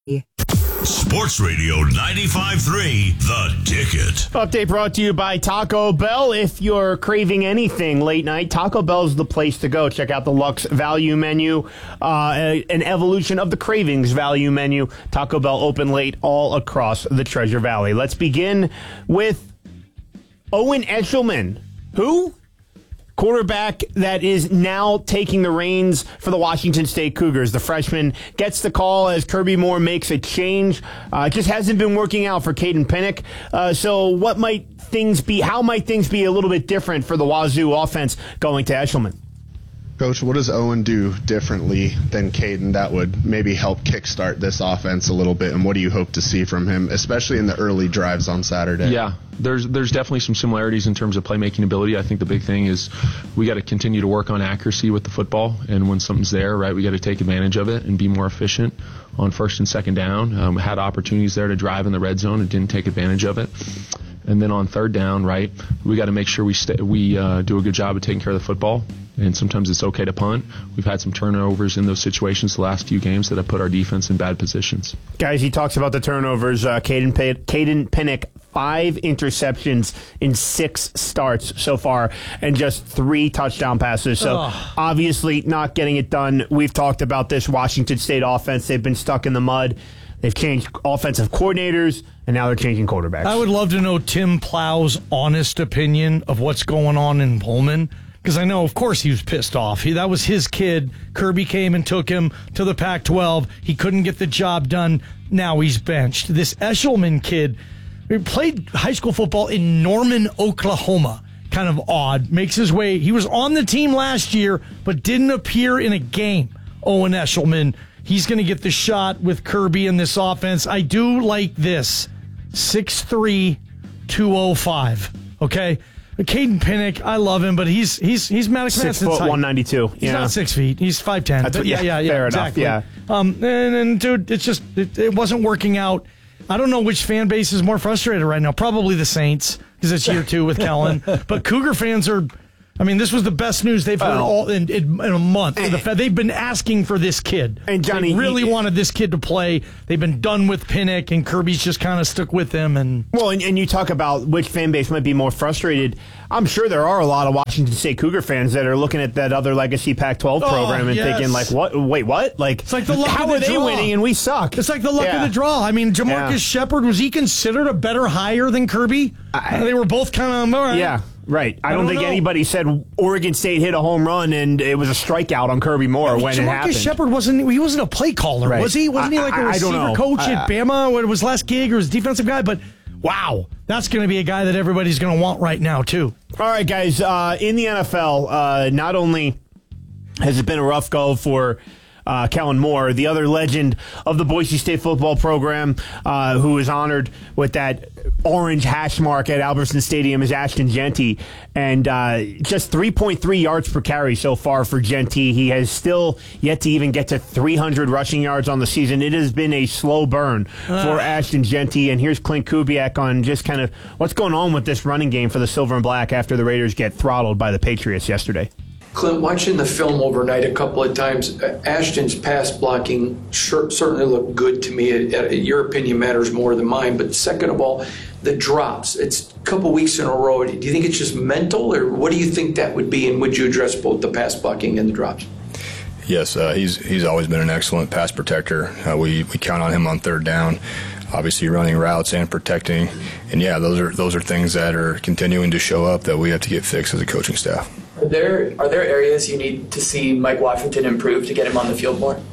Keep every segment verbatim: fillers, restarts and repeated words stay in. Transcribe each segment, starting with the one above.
Sports Radio ninety-five three, The Ticket. Update brought to you by Taco Bell. If you're craving anything late night, Taco Bell's the place to go. Check out the Luxe Value Menu, uh, an evolution of the Cravings Value Menu. Taco Bell open late all across the Treasure Valley. Let's begin with Owen Eshelman. Who? Quarterback that is now taking the reins for the Washington State Cougars. The freshman gets the call as Kirby Moore makes a change. Uh, it just hasn't been working out for Caden Pinnock. Uh, so what might things be? How might things be a little bit different for the Wazoo offense going to Eshelman? Coach, what does Owen do differently than Caden that would maybe help kickstart this offense a little bit, and what do you hope to see from him, especially in the early drives on Saturday? Yeah, there's there's definitely some similarities in terms of playmaking ability. I think the big thing is we got to continue to work on accuracy with the football, and when something's there, right, we got to take advantage of it and be more efficient on first and second down. Um, had opportunities there to drive in the red zone and didn't take advantage of it. And then on third down, right, we got to make sure we stay, we uh, do a good job of taking care of the football. And sometimes it's okay to punt. We've had some turnovers in those situations the last few games that have put our defense in bad positions. Guys, he talks about the turnovers. Uh, Caden, P- Caden Pinnock, five interceptions in six starts so far and just three touchdown passes. So oh. obviously not getting it done. We've talked about this Washington State offense. They've been stuck in the mud. They've changed offensive coordinators, and now they're changing quarterbacks. I would love to know Tim Plow's honest opinion of what's going on in Pullman, because I know, of course, he was pissed off. He, that was his kid. Kirby came and took him to the Pac twelve. He couldn't get the job done. Now he's benched. This Eshelman kid he played high school football in Norman, Oklahoma. Kind of odd. Makes his way. He was on the team last year, but didn't appear in a game. Owen Eshelman. He's going to get the shot with Kirby in this offense. I do like this. six three, two oh five. Okay? Caden Pinnock, I love him, but he's he's he's Maddox Six foot, one ninety-two. He's yeah. not six feet. He's five ten. That's what, yeah, yeah, yeah, fair exactly. enough, yeah. Um, and, and, dude, it's just, it, it wasn't working out. I don't know which fan base is more frustrated right now. Probably the Saints, because it's year two with Kellen. But Cougar fans are... I mean, this was the best news they've heard oh. all in, in, in a month. And, the, they've been asking for this kid. And Johnny they really he, wanted this kid to play. They've been done with Pinnock, and Kirby's just kind of stuck with him. And well, and, and you talk about which fan base might be more frustrated. I'm sure there are a lot of Washington State Cougar fans that are looking at that other legacy Pac twelve oh, program and yes. thinking, like, what? Wait, what? Like, it's like the luck how of the are they draw. winning and we suck? It's like the luck yeah. of the draw. I mean, Jamarcus yeah. Shepard, was he considered a better hire than Kirby? I, they were both kind of all right. Yeah. Right. I, I don't, don't think know. anybody said Oregon State hit a home run and it was a strikeout on Kirby Moore when Jamarcus it happened. Jamarcus Shepard wasn't he wasn't a play caller, right. was he? Wasn't I, he like a I, receiver I coach I, at Bama when it was last gig or his defensive guy? But wow, that's going to be a guy that everybody's going to want right now too. All right, guys. Uh, in the N F L, uh, not only has it been a rough go for Uh, Kellen Moore, the other legend of the Boise State football program, uh, who is honored with that orange hash mark at Albertson Stadium, is Ashton Jeanty. And uh, just three point three yards per carry so far for Jeanty. He has still yet to even get to three hundred rushing yards on the season. It has been a slow burn uh. for Ashton Jeanty. And here's Clint Kubiak on just kind of what's going on with this running game for the Silver and Black after the Raiders get throttled by the Patriots yesterday. Clint, watching the film overnight a couple of times, Ashton's pass blocking sure, certainly looked good to me. Your opinion matters more than mine. But second of all, the drops. It's a couple weeks in a row. Do you think it's just mental, or what do you think that would be? And would you address both the pass blocking and the drops? Yes, uh, he's he's always been an excellent pass protector. Uh, we we count on him on third down, obviously running routes and protecting. And yeah, those are those are things that are continuing to show up that we have to get fixed as a coaching staff. Are there are there areas you need to see Mike Washington improve to get him on the field more?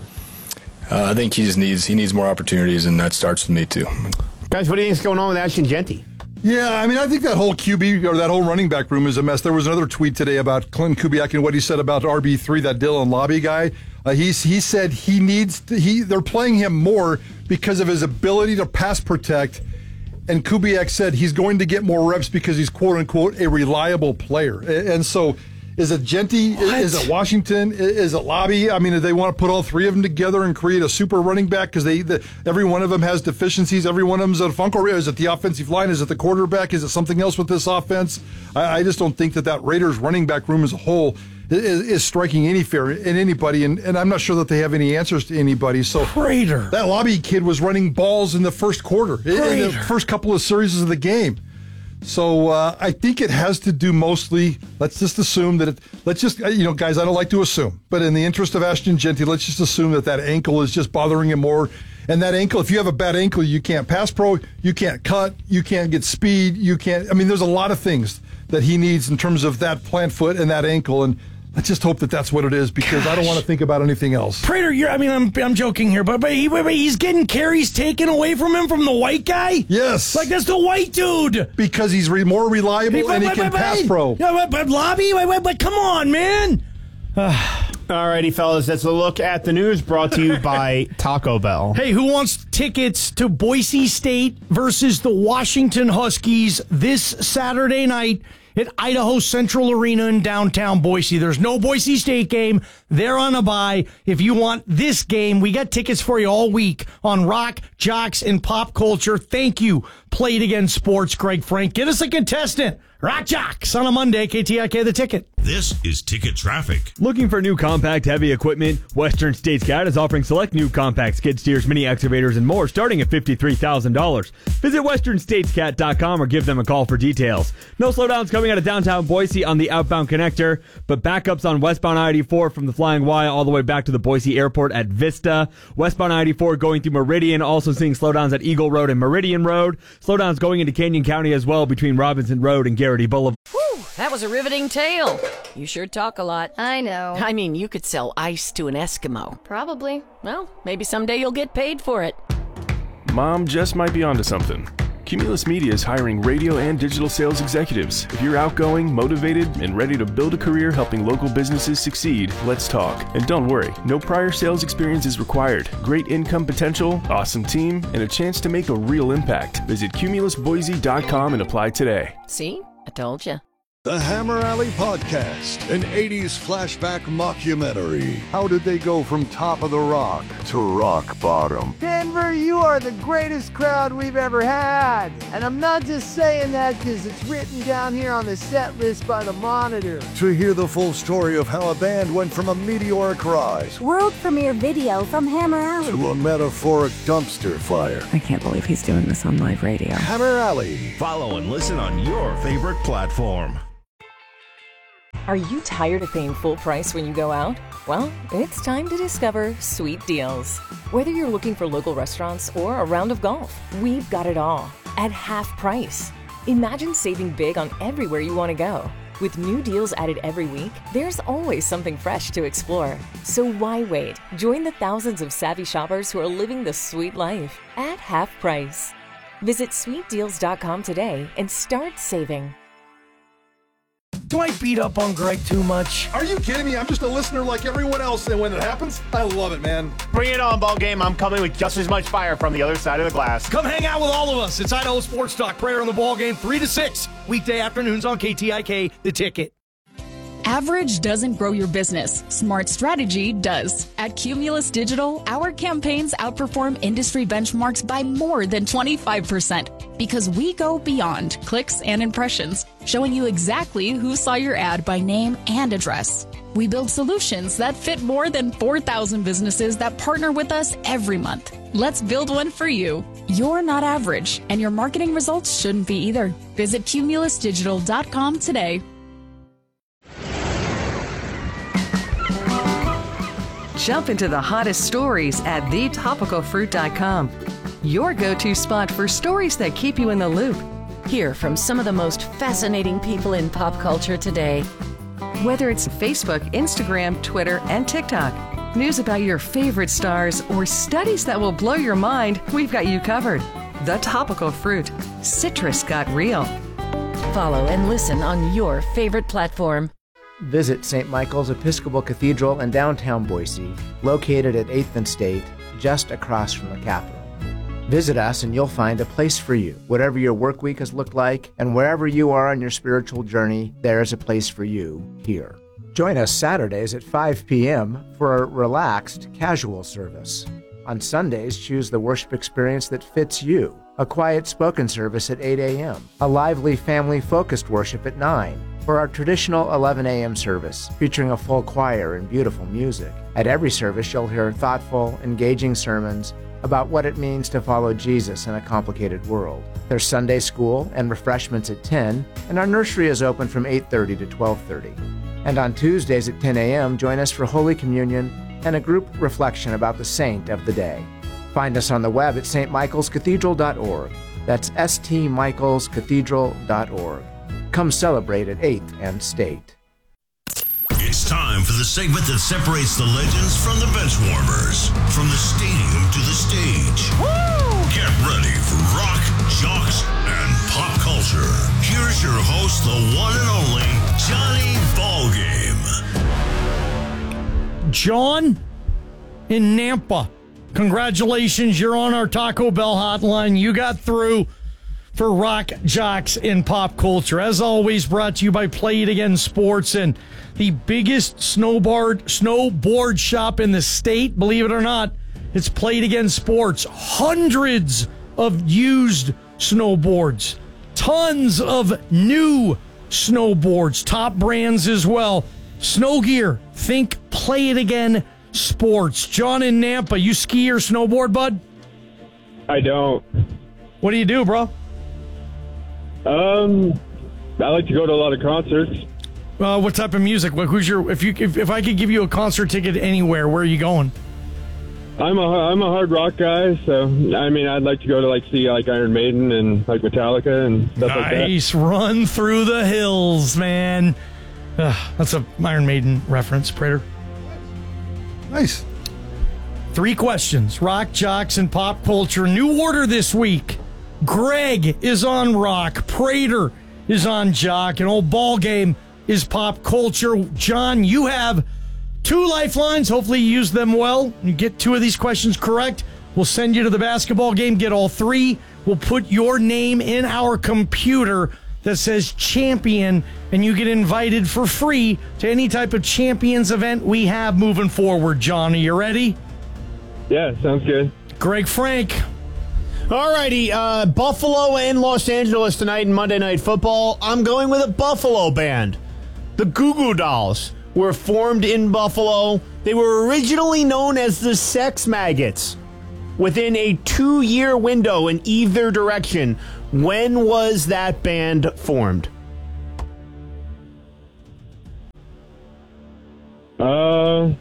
Uh, I think he just needs he needs more opportunities, and that starts with me too. Guys, what do you think is going on with Ashton Jeanty? Yeah, I mean, I think that whole Q B or that whole running back room is a mess. There was another tweet today about Clint Kubiak and what he said about R B three, that Dylan Lobby guy. Uh, he's he said he needs to, he they're playing him more because of his ability to pass protect. And Kubiak said he's going to get more reps because he's quote unquote a reliable player. And so, is it Jeanty? What? Is it Washington? Is it Lobby? I mean, do they want to put all three of them together and create a super running back because they the, every one of them has deficiencies? Every one of them is a funk. Or is it the offensive line? Is it the quarterback? Is it something else with this offense? I, I just don't think that that Raiders running back room as a whole is, is striking any fear in anybody, and, and I'm not sure that they have any answers to anybody. So Prater. That Lobby kid was running balls in the first quarter, in, in the first couple of series of the game. So uh, I think it has to do mostly, let's just assume that it, let's just, you know, guys, I don't like to assume, but in the interest of Ashton Jeanty, let's just assume that that ankle is just bothering him more. And that ankle, if you have a bad ankle, you can't pass pro, you can't cut, you can't get speed, you can't, I mean, there's a lot of things that he needs in terms of that plant foot and that ankle. And let's just hope that that's what it is, because Gosh. I don't want to think about anything else. Prater, you're, I mean, I'm I'm joking here, but, but, he, but he's getting carries taken away from him from the white guy? Yes. Like, that's the white dude. Because he's re- more reliable but, and he but, can but, pass but, pro. Yeah, but, but Lobby, wait, wait, but come on, man. All righty, fellas, that's a look at the news brought to you by Taco Bell. Hey, who wants tickets to Boise State versus the Washington Huskies this Saturday night at Idaho Central Arena in downtown Boise? There's no Boise State game. They're on a bye. If you want this game, we got tickets for you all week on Rock, Jocks, and Pop Culture. Thank you, Play It Again Sports, Greg Frank. Get us a contestant. Rock Jocks on a Monday, K T I K The Ticket. This is Ticket Traffic. Looking for new compact heavy equipment? Western States Cat is offering select new compact skid steers, mini excavators, and more starting at fifty-three thousand dollars. Visit western states cat dot com or give them a call for details. No slowdowns coming out of downtown Boise on the outbound connector, but backups on westbound I eighty-four from the Flying Y all the way back to the Boise Airport at Vista. Westbound I eighty-four going through Meridian, also seeing slowdowns at Eagle Road and Meridian Road. Slowdowns going into Canyon County as well between Robinson Road and Garrity Boulevard. Whew, that was a riveting tale. You sure talk a lot. I know. I mean, you could sell ice to an Eskimo. Probably. Well, maybe someday you'll get paid for it. Mom just might be onto something. Cumulus Media is hiring radio and digital sales executives. If you're outgoing, motivated, and ready to build a career helping local businesses succeed, let's talk. And don't worry, no prior sales experience is required. Great income potential, awesome team, and a chance to make a real impact. Visit cumulus boise dot com and apply today. See? I told you. The Hammer Alley Podcast, an eighties flashback mockumentary. How did they go from top of the rock to rock bottom? Denver, you are the greatest crowd we've ever had. And I'm not just saying that because it's written down here on the set list by the Monitor. To hear the full story of how a band went from a meteoric rise, world premiere video from Hammer Alley, to a metaphoric dumpster fire. I can't believe he's doing this on live radio. Hammer Alley. Follow and listen on your favorite platform. Are you tired of paying full price when you go out? Well, it's time to discover Sweet Deals. Whether you're looking for local restaurants or a round of golf, we've got it all at half price. Imagine saving big on everywhere you want to go. With new deals added every week, there's always something fresh to explore. So why wait? Join the thousands of savvy shoppers who are living the sweet life at half price. Visit sweet deals dot com today and start saving. Do I beat up on Greg too much? Are you kidding me? I'm just a listener like everyone else, and when it happens, I love it, man. Bring it on, ball game. I'm coming with just as much fire from the other side of the glass. Come hang out with all of us. It's Idaho Sports Talk. Prayer on the Ball Game, three to six, weekday afternoons on K T I K, The Ticket. Average doesn't grow your business. Smart strategy does. At Cumulus Digital, our campaigns outperform industry benchmarks by more than twenty-five percent because we go beyond clicks and impressions, showing you exactly who saw your ad by name and address. We build solutions that fit more than four thousand businesses that partner with us every month. Let's build one for you. You're not average, and your marketing results shouldn't be either. Visit cumulus digital dot com today. Jump into the hottest stories at the topical fruit dot com. Your go-to spot for stories that keep you in the loop. Hear from some of the most fascinating people in pop culture today. Whether it's Facebook, Instagram, Twitter, and TikTok, news about your favorite stars, or studies that will blow your mind, we've got you covered. The Topical Fruit. Citrus got real. Follow and listen on your favorite platform. Visit Saint Michael's Episcopal Cathedral in downtown Boise, located at eighth and State, just across from the Capitol. Visit us and you'll find a place for you. Whatever your work week has looked like, and wherever you are on your spiritual journey, there is a place for you here. Join us Saturdays at five p.m. for a relaxed, casual service. On Sundays, choose the worship experience that fits you. A quiet spoken service at eight a.m., a lively family-focused worship at nine, for our traditional eleven a.m. service, featuring a full choir and beautiful music. At every service, you'll hear thoughtful, engaging sermons about what it means to follow Jesus in a complicated world. There's Sunday school and refreshments at ten, and our nursery is open from eight thirty to twelve thirty. And on Tuesdays at ten a.m., join us for Holy Communion and a group reflection about the saint of the day. Find us on the web at s t michaels cathedral dot org. That's s t michaels cathedral dot org. Come celebrate at eighth and State. It's time for the segment that separates the legends from the bench warmers, from the stadium to the stage. Woo! Get ready for rock, jocks, and pop culture. Here's your host, the one and only Johnny Ballgame. John in Nampa, congratulations. You're on our Taco Bell hotline. You got through for Rock, Jocks, and Pop Culture. As always, brought to you by Play It Again Sports and the biggest snowboard, snowboard shop in the state. Believe it or not, it's Play It Again Sports. Hundreds of used snowboards. Tons of new snowboards. Top brands as well. Snow gear. Think Play It Again Sports. John in Nampa, you ski or snowboard, bud? I don't. What do you do, bro? Um, I like to go to a lot of concerts. Uh, what type of music? What, who's your? If you if, if I could give you a concert ticket anywhere, where are you going? I'm a I'm a hard rock guy, so I mean I'd like to go to like see like Iron Maiden and like Metallica and stuff like that. Nice, Run Through the Hills, man. Uh, that's a Iron Maiden reference, Prater. Nice. Three questions: rock, jocks, and pop culture. New order this week. Greg is on rock. Prater is on jock. And old ball game is pop culture. John, you have two lifelines. Hopefully you use them well. You get two of these questions correct, we'll send you to the basketball game. Get all three. We'll put your name in our computer that says champion, and you get invited for free to any type of champions event we have moving forward. John, are you ready? Yeah, sounds good. Greg Frank. All righty, uh, Buffalo and Los Angeles tonight in Monday Night Football. I'm going with a Buffalo band. The Goo Goo Dolls were formed in Buffalo. They were originally known as the Sex Maggots. Within a two-year window in either direction, when was that band formed? Uh...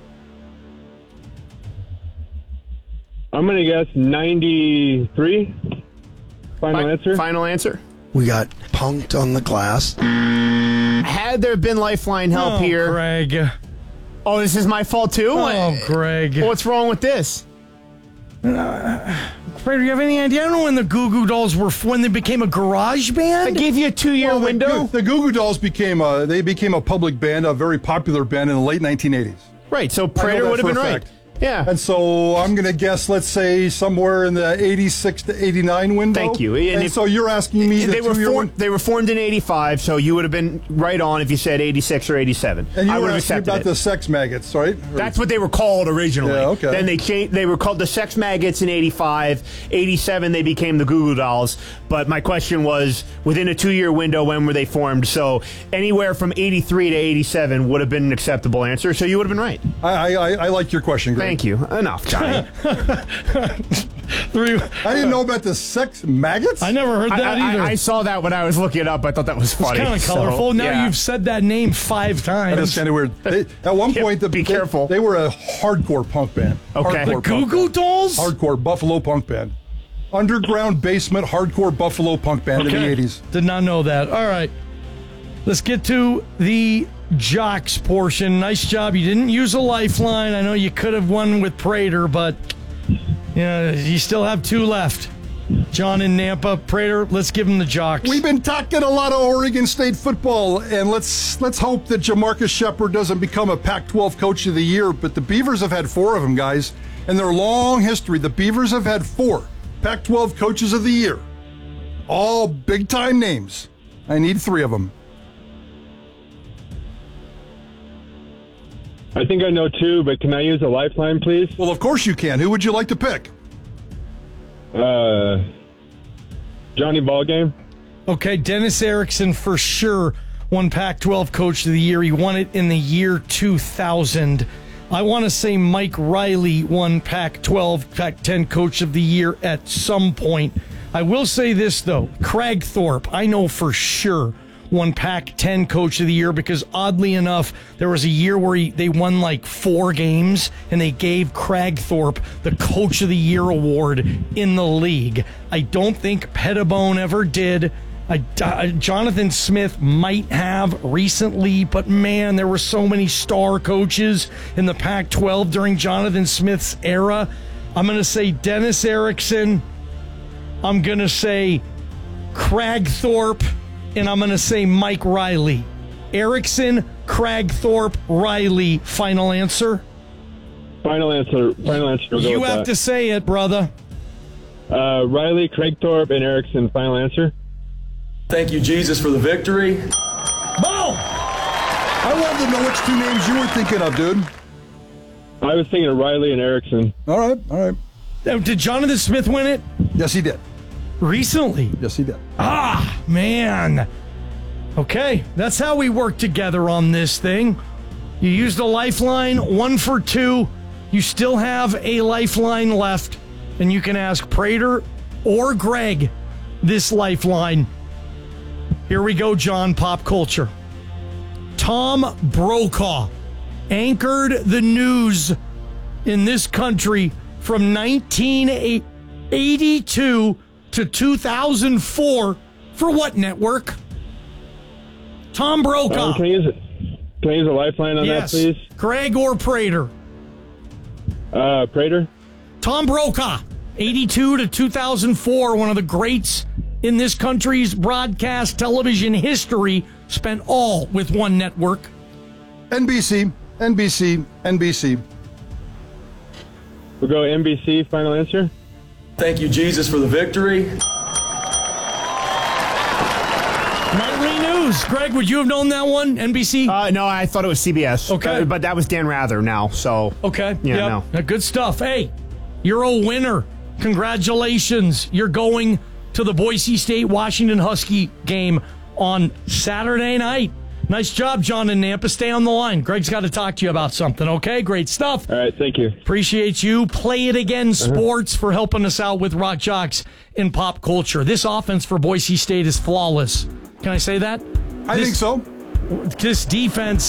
I'm going to guess ninety-three. Final Fi- answer? Final answer? We got punked on the glass. Had there been Lifeline help oh, here? Greg. Oh, this is my fault too? Oh, Greg. What's wrong with this? Uh, Greg, do you have any idea? I don't know when the Goo Goo Dolls were, when they became a garage band? I gave you a two-year well, window. The, the Goo Goo Dolls became a, they became a public band, a very popular band in the late nineteen eighties. Right, so Prater would have been right. Yeah. And so I'm going to guess, let's say, somewhere in the eighty-six to eighty-nine window. Thank you. And, and if, so you're asking me they the were two-year formed, win- They were formed in eighty-five, so you would have been right on if you said eighty-six or eighty-seven. And you I were would have asking accepted about it. the Sex Maggots, right? Or That's what they were called originally. Yeah, okay. Then they changed. They were called the Sex Maggots in eighty-five. eighty-seven, they became the Goo Goo Dolls. But my question was, within a two-year window, when were they formed? So anywhere from eighty-three to eighty-seven would have been an acceptable answer. So you would have been right. I I, I like your question, Greg. Thank you. Enough, Johnny. Three. I didn't know about the Sex Maggots. I never heard that I, either. I, I saw that when I was looking it up. I thought that was funny. It's kind of so, colorful. Now yeah. you've said that name five times. That is kind of weird. They, at one Yeah, point, the, be they, careful. They were a hardcore punk band. Okay. Hardcore The punk Goo Goo band. Dolls? Hardcore Buffalo punk band. Underground basement hardcore Buffalo punk band in the eighties. Did not know that. All right. Let's get to the jocks portion. Nice job. You didn't use a lifeline. I know you could have won with Prater, but yeah, you still have two left. John in Nampa. Prater, let's give him the jocks. We've been talking a lot of Oregon State football, and let's let's hope that Jamarcus Shepard doesn't become a Pac twelve Coach of the Year, but the Beavers have had four of them, guys. In their long history, the Beavers have had four Pac twelve Coaches of the Year. All big-time names. I need three of them. I think I know two, but can I use a lifeline, please? Well, of course you can. Who would you like to pick? Uh, Johnny Ballgame. Okay, Dennis Erickson for sure. won Pac twelve Coach of the Year. He won it in the year two thousand. I want to say Mike Riley won Pac twelve, Pac ten Coach of the Year at some point. I will say this, though. Craig Thorpe, I know for sure, won Pac ten Coach of the Year because, oddly enough, there was a year where he, they won like four games and they gave Craig Thorpe the Coach of the Year award in the league. I don't think Pettibone ever did. I, uh, Jonathan Smith might have recently, but man, there were so many star coaches in the Pac twelve during Jonathan Smith's era. I'm going to say Dennis Erickson. I'm going to say Craig Thorpe. And I'm going to say Mike Riley. Erickson, Craig Thorpe, Riley. Final answer? Final answer. Final answer. We'll you have that. to say it, brother. Uh, Riley, Craig Thorpe, and Erickson. Final answer. Thank you, Jesus, for the victory. Boom! I wanted to know which two names you were thinking of, dude. I was thinking of Riley and Erickson. All right, all right. Did Jonathan Smith win it? Yes, he did. Recently? Yes, he did. Ah, man. Okay, that's how we work together on this thing. You used a lifeline, one for two. You still have a lifeline left, and you can ask Prater or Greg this lifeline. Here we go, John, pop culture. Tom Brokaw anchored the news in this country from nineteen eighty-two to two thousand four for what network? Tom Brokaw. Um, can, I use it? Can I use a lifeline on yes. that, please? Craig or Prater? Uh, Prater. Tom Brokaw, eighty-two to two thousand four, one of the greats in this country's broadcast television history, spent all with one network. N B C, N B C, N B C. We'll go N B C. Final answer. Thank you, Jesus, for the victory. Nightly news. Greg, would you have known that one? N B C? Uh, no, I thought it was C B S. Okay. Uh, but that was Dan Rather now, so. Okay. Yeah, yep. no. Uh, Good stuff. Hey, you're a winner. Congratulations. You're going to the Boise State-Washington Husky game on Saturday night. Nice job, John and Nampa. Stay on the line. Greg's got to talk to you about something, okay? Great stuff. All right, thank you. Appreciate you. Play It Again Uh-huh. Sports for helping us out with Rock Jocks in pop culture. This offense for Boise State is flawless. Can I say that? I This- think so. This defense